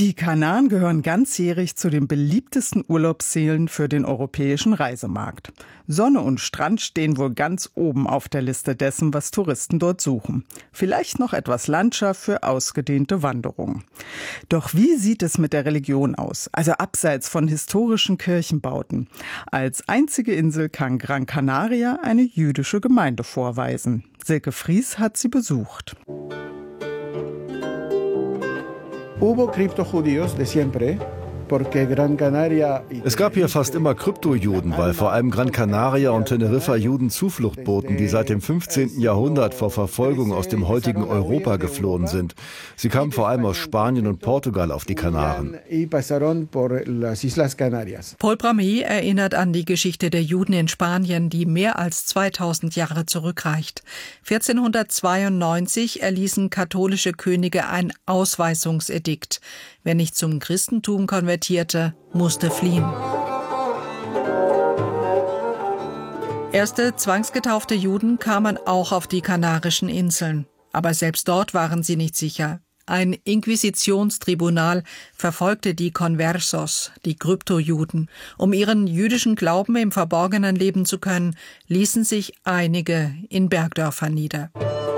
Die Kanaren gehören ganzjährig zu den beliebtesten Urlaubszielen für den europäischen Reisemarkt. Sonne und Strand stehen wohl ganz oben auf der Liste dessen, was Touristen dort suchen. Vielleicht noch etwas Landschaft für ausgedehnte Wanderungen. Doch wie sieht es mit der Religion aus? Also abseits von historischen Kirchenbauten. Als einzige Insel kann Gran Canaria eine jüdische Gemeinde vorweisen. Silke Fries hat sie besucht. Hubo criptojudíos de siempre, porque Gran Canaria... Es gab hier fast immer Kryptojuden, weil vor allem Gran Canaria und Teneriffa Juden Zuflucht boten, die seit dem 15. Jahrhundert vor Verfolgung aus dem heutigen Europa geflohen sind. Sie kamen vor allem aus Spanien und Portugal auf die Kanaren. Paul Bramé erinnert an die Geschichte der Juden in Spanien, die mehr als 2000 Jahre zurückreicht. 1492 erließen katholische Könige ein Ausweisungsedikt. Wer nicht zum Christentum konvertierte, musste fliehen. Erste zwangsgetaufte Juden kamen auch auf die Kanarischen Inseln. Aber selbst dort waren sie nicht sicher. Ein Inquisitionstribunal verfolgte die Conversos, die Kryptojuden. Um ihren jüdischen Glauben im Verborgenen leben zu können, ließen sich einige in Bergdörfern nieder.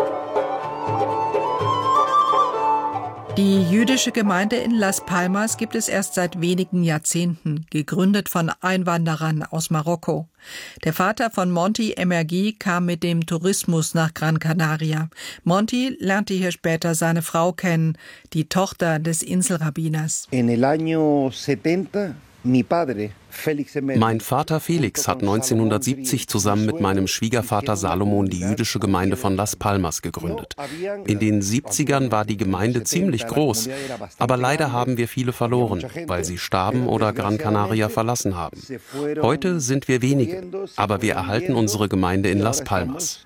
Die jüdische Gemeinde in Las Palmas gibt es erst seit wenigen Jahrzehnten, gegründet von Einwanderern aus Marokko. Der Vater von Monty Emergui kam mit dem Tourismus nach Gran Canaria. Monty lernte hier später seine Frau kennen, die Tochter des Inselrabbiners. En el año 70, mi padre Mein Vater Felix hat 1970 zusammen mit meinem Schwiegervater Salomon die jüdische Gemeinde von Las Palmas gegründet. In den 70ern war die Gemeinde ziemlich groß, aber leider haben wir viele verloren, weil sie starben oder Gran Canaria verlassen haben. Heute sind wir wenige, aber wir erhalten unsere Gemeinde in Las Palmas.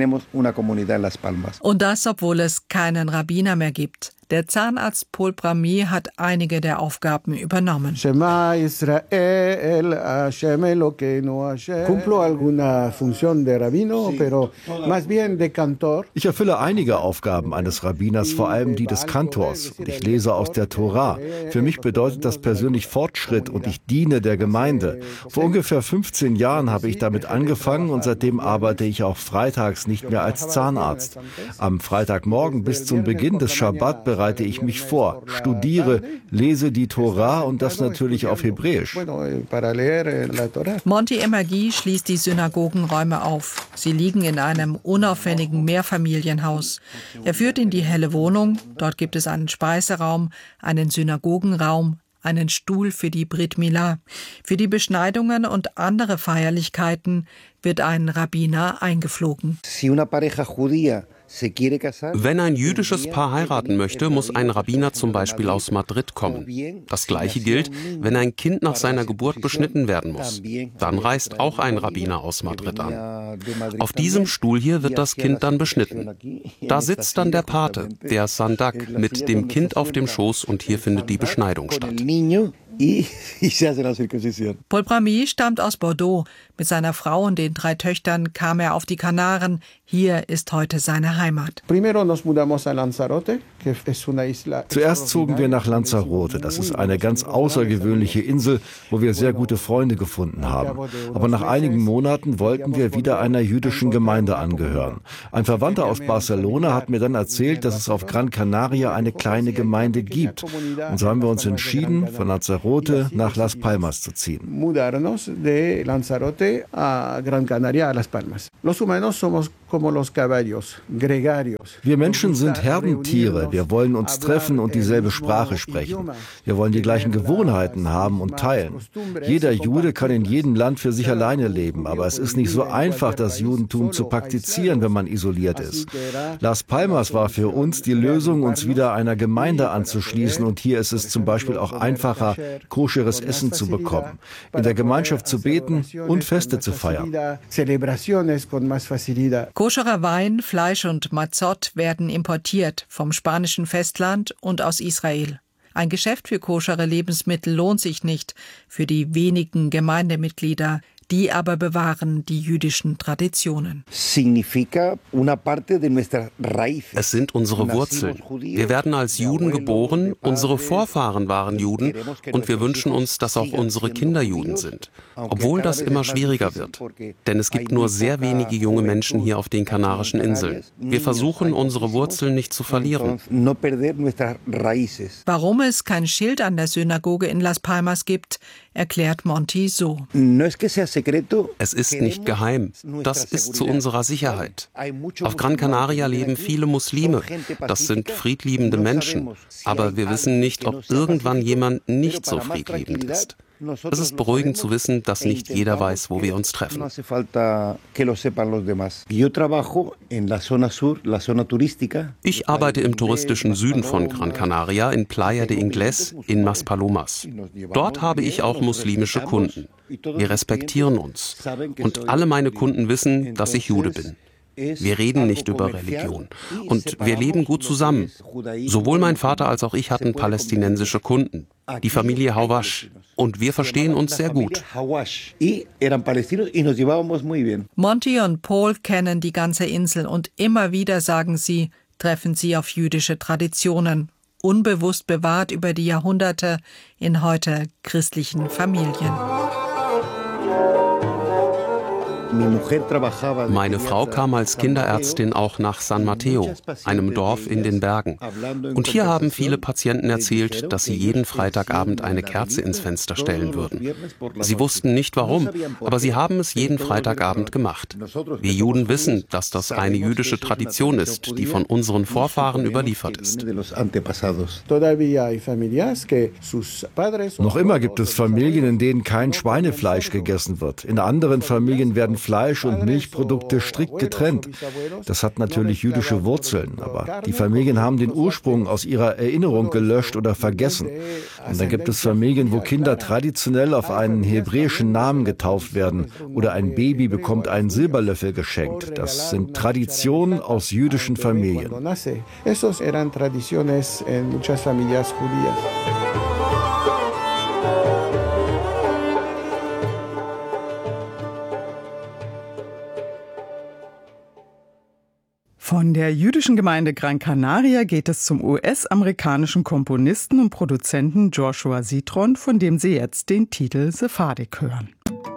Und das, obwohl es keinen Rabbiner mehr gibt. Der Zahnarzt Paul Bramé hat einige der Aufgaben übernommen. Shema Israel, Hashem Elokeinu, Hashem. Cumplo alguna función de rabino, pero más bien de cantor. Ich erfülle einige Aufgaben eines Rabbiners, vor allem die des Kantors. Und ich lese aus der Tora. Für mich bedeutet das persönlich Fortschritt und ich diene der Gemeinde. Vor ungefähr 15 Jahren habe ich damit angefangen und seitdem arbeite ich auch freitags nicht mehr als Zahnarzt. Am Freitagmorgen bis zum Beginn des Schabbat bereite ich mich vor, studiere, lese die Tora und das natürlich auf Hebräisch. Monty Emergui schließt die Synagogenräume auf. Sie liegen in einem unauffälligen Mehrfamilienhaus. Er führt in die helle Wohnung. Dort gibt es einen Speiseraum, einen Synagogenraum, einen Stuhl für die Brit Milah. Für die Beschneidungen und andere Feierlichkeiten wird ein Rabbiner eingeflogen. Wenn ein jüdisches Paar heiraten möchte, muss ein Rabbiner zum Beispiel aus Madrid kommen. Das Gleiche gilt, wenn ein Kind nach seiner Geburt beschnitten werden muss. Dann reist auch ein Rabbiner aus Madrid an. Auf diesem Stuhl hier wird das Kind dann beschnitten. Da sitzt dann der Pate, der Sandak, mit dem Kind auf dem Schoß und hier findet die Beschneidung statt. Paul Bramé stammt aus Bordeaux. Mit seiner Frau und den 3 Töchtern kam er auf die Kanaren. Hier ist heute seine Heimat. Zuerst zogen wir nach Lanzarote. Das ist eine ganz außergewöhnliche Insel, wo wir sehr gute Freunde gefunden haben. Aber nach einigen Monaten wollten wir wieder einer jüdischen Gemeinde angehören. Ein Verwandter aus Barcelona hat mir dann erzählt, dass es auf Gran Canaria eine kleine Gemeinde gibt. Und so haben wir uns entschieden, von Lanzarote nach Las Palmas zu ziehen. Wir Menschen sind Herdentiere. Wir wollen uns treffen und dieselbe Sprache sprechen. Wir wollen die gleichen Gewohnheiten haben und teilen. Jeder Jude kann in jedem Land für sich alleine leben, aber es ist nicht so einfach, das Judentum zu praktizieren, wenn man isoliert ist. Las Palmas war für uns die Lösung, uns wieder einer Gemeinde anzuschließen, und hier ist es zum Beispiel auch einfacher, koscheres Essen zu bekommen, in der Gemeinschaft zu beten und Feste zu feiern. Koscherer Wein, Fleisch und Mazot werden importiert vom spanischen Festland und aus Israel. Ein Geschäft für koschere Lebensmittel lohnt sich nicht für die wenigen Gemeindemitglieder. Die aber bewahren die jüdischen Traditionen. Es sind unsere Wurzeln. Wir werden als Juden geboren, unsere Vorfahren waren Juden und wir wünschen uns, dass auch unsere Kinder Juden sind. Obwohl das immer schwieriger wird. Denn es gibt nur sehr wenige junge Menschen hier auf den Kanarischen Inseln. Wir versuchen, unsere Wurzeln nicht zu verlieren. Warum es kein Schild an der Synagoge in Las Palmas gibt, erklärt Monti so. Es ist nicht geheim. Das ist zu unserer Sicherheit. Auf Gran Canaria leben viele Muslime. Das sind friedliebende Menschen. Aber wir wissen nicht, ob irgendwann jemand nicht so friedliebend ist. Es ist beruhigend zu wissen, dass nicht jeder weiß, wo wir uns treffen. Ich arbeite im touristischen Süden von Gran Canaria in Playa de Ingles in Maspalomas. Dort habe ich auch muslimische Kunden. Wir respektieren uns. Und alle meine Kunden wissen, dass ich Jude bin. Wir reden nicht über Religion. Und wir leben gut zusammen. Sowohl mein Vater als auch ich hatten palästinensische Kunden. Die Familie Hawash. Und wir verstehen uns sehr gut. Monty und Paul kennen die ganze Insel und immer wieder, sagen sie, treffen sie auf jüdische Traditionen. Unbewusst bewahrt über die Jahrhunderte in heute christlichen Familien. Meine Frau kam als Kinderärztin auch nach San Mateo, einem Dorf in den Bergen. Und hier haben viele Patienten erzählt, dass sie jeden Freitagabend eine Kerze ins Fenster stellen würden. Sie wussten nicht warum, aber sie haben es jeden Freitagabend gemacht. Wir Juden wissen, dass das eine jüdische Tradition ist, die von unseren Vorfahren überliefert ist. Noch immer gibt es Familien, in denen kein Schweinefleisch gegessen wird. In anderen Familien werden Fleisch- und Milchprodukte strikt getrennt. Das hat natürlich jüdische Wurzeln, aber die Familien haben den Ursprung aus ihrer Erinnerung gelöscht oder vergessen. Und dann gibt es Familien, wo Kinder traditionell auf einen hebräischen Namen getauft werden oder ein Baby bekommt einen Silberlöffel geschenkt. Das sind Traditionen aus jüdischen Familien. Von der jüdischen Gemeinde Gran Canaria geht es zum US-amerikanischen Komponisten und Produzenten Joshua Zitron, von dem Sie jetzt den Titel Sephardik hören.